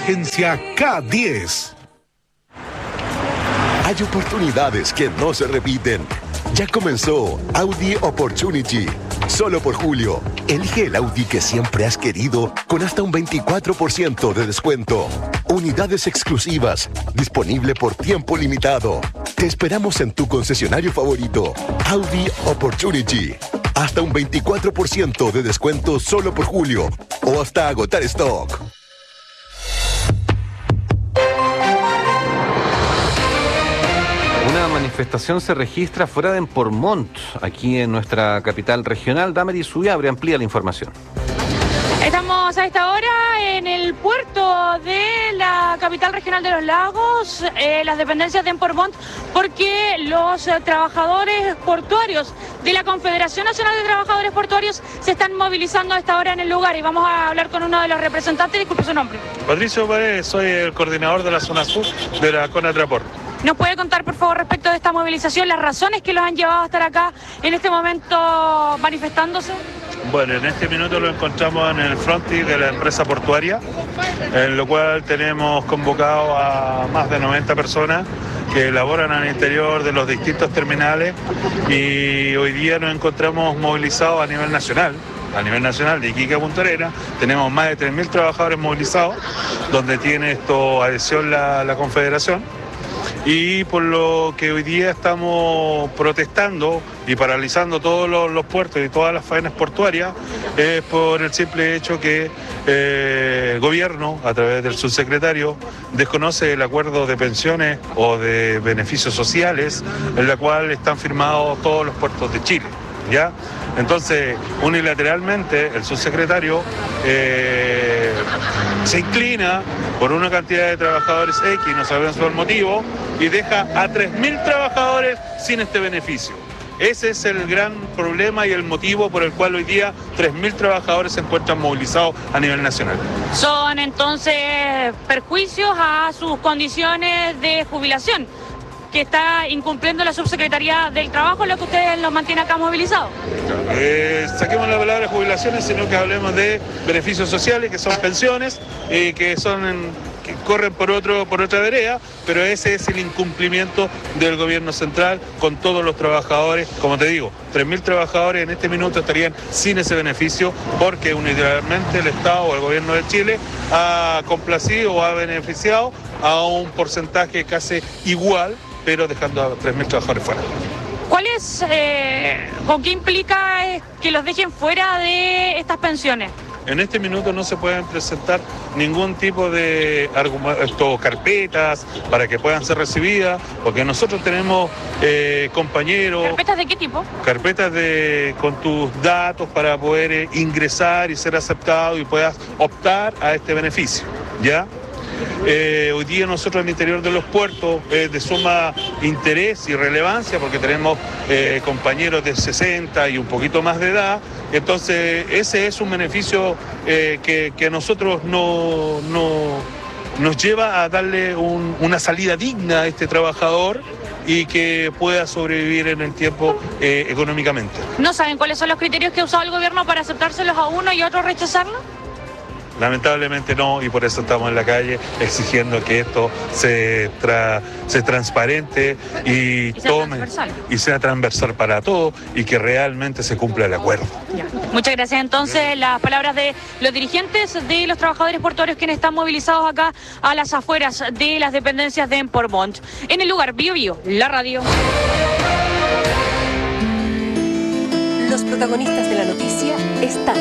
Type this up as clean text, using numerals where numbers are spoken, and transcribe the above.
Agencia K10. Hay oportunidades que no se repiten. Ya comenzó Audi Opportunity. Solo por julio, elige el Audi que siempre has querido con hasta un 24% de descuento. Unidades exclusivas, disponible por tiempo limitado. Te esperamos en tu concesionario favorito. Audi Opportunity. Hasta un 24% de descuento solo por julio o hasta agotar stock. Una manifestación se registra fuera de Portmont, aquí en nuestra capital regional. Damaris Subiabre amplía la información. Estamos a esta hora en el puerto de la capital regional de los lagos, las dependencias de Portmont, porque los trabajadores portuarios de la Confederación Nacional de Trabajadores Portuarios se están movilizando a esta hora en el lugar y vamos a hablar con uno de los representantes. Disculpe su nombre. Patricio Paredes, soy el coordinador de la zona sur de la Conatraport. ¿Nos puede contar, por favor, respecto de esta movilización, las razones que los han llevado a estar acá en este momento manifestándose? Bueno, en este minuto lo encontramos en el frontis de la empresa portuaria, en lo cual tenemos convocado a más de 90 personas que laboran al interior de los distintos terminales y hoy día nos encontramos movilizados a nivel nacional. A nivel nacional de Iquique a Punta Arenas tenemos más de 3.000 trabajadores movilizados, donde tiene esto adhesión la Confederación. Y por lo que hoy día estamos protestando y paralizando todos los puertos y todas las faenas portuarias es por el simple hecho que el gobierno, a través del subsecretario, desconoce el acuerdo de pensiones o de beneficios sociales en la cual están firmados todos los puertos de Chile, ¿ya? Entonces, unilateralmente, el subsecretario se inclina por una cantidad de trabajadores X, no sabemos el motivo, y deja a 3.000 trabajadores sin este beneficio. Ese es el gran problema y el motivo por el cual hoy día 3.000 trabajadores se encuentran movilizados a nivel nacional. Son entonces perjuicios a sus condiciones de jubilación que está incumpliendo la Subsecretaría del Trabajo, lo que ustedes los mantienen acá movilizados. Saquemos la palabra jubilaciones, sino que hablemos de beneficios sociales, que son pensiones, que corren por otra vereda, pero ese es el incumplimiento del gobierno central con todos los trabajadores. Como te digo, 3.000 trabajadores en este minuto estarían sin ese beneficio porque unilateralmente el Estado o el gobierno de Chile ha complacido o ha beneficiado a un porcentaje casi igual, pero dejando a 3.000 trabajadores fuera. ¿Cuál es, o qué implica que los dejen fuera de estas pensiones? En este minuto no se pueden presentar ningún tipo de carpetas para que puedan ser recibidas, porque nosotros tenemos compañeros... ¿Carpetas de qué tipo? Carpetas con tus datos para poder ingresar y ser aceptado y puedas optar a este beneficio, ¿ya? Hoy día nosotros al interior de los puertos de suma interés y relevancia porque tenemos compañeros de 60 y un poquito más de edad, entonces ese es un beneficio que a nosotros nos lleva a darle una salida digna a este trabajador y que pueda sobrevivir en el tiempo económicamente. ¿No saben cuáles son los criterios que ha usado el gobierno para aceptárselos a uno y a otro rechazarlos? Lamentablemente no, y por eso estamos en la calle exigiendo que esto se transparente y sea transversal para todos y que realmente se cumpla el acuerdo. Ya. Muchas gracias. Entonces, las palabras de los dirigentes de los trabajadores portuarios quienes están movilizados acá a las afueras de las dependencias de Portmont. En el lugar, Bio Bio, la radio. Los protagonistas de la noticia están